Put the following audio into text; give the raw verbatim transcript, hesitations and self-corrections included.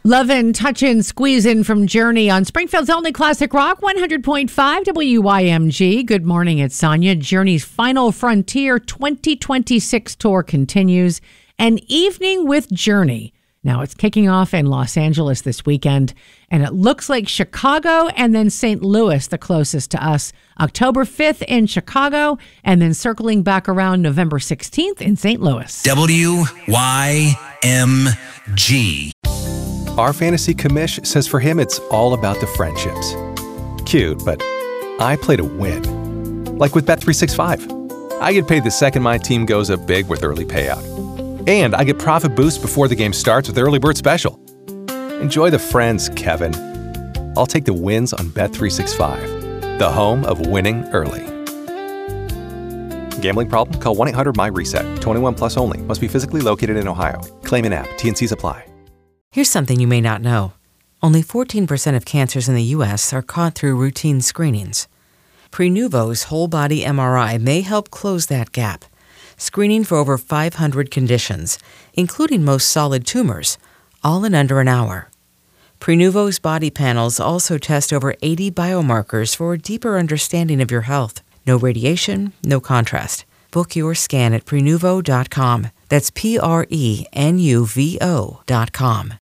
Lovin', touchin', squeezin' from Journey on Springfield's only classic rock, one hundred point five W Y M G. Good morning, it's Sonia. Journey's Final Frontier twenty twenty-six tour continues. An evening with Journey. Now, it's kicking off in Los Angeles this weekend, and it looks like Chicago and then Saint Louis, the closest to us. October fifth in Chicago, and then circling back around November sixteenth in Saint Louis. W Y M G. Our fantasy commish says for him it's all about the friendships. Cute, but I play to win. Like with Bet three sixty-five. I get paid the second my team goes up big with early payout. And I get profit boost before the game starts with Early Bird Special. Enjoy the friends, Kevin. I'll take the wins on Bet three sixty-five, the home of winning early. Gambling problem? Call one eight hundred M Y reset. twenty-one plus only. Must be physically located in Ohio. Claim in app. T and Cs apply. Here's something you may not know. Only fourteen percent of cancers in the U S are caught through routine screenings. Prenuvo's whole-body M R I may help close that gap, screening for over five hundred conditions, including most solid tumors, all in under an hour. Prenuvo's body panels also test over eighty biomarkers for a deeper understanding of your health. No radiation, no contrast. Book your scan at Prenuvo dot com. That's P R E N U V O dot com.